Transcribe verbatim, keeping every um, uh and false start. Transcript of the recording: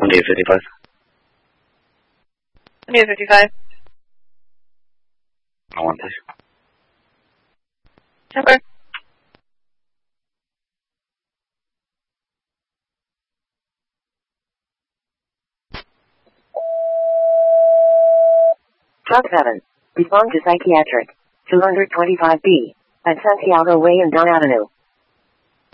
India fifty-five. India fifty-five. I want this. Okay. Truck seven. Respond to psychiatric. two twenty-five B. At Santiago Way and Don Avenue.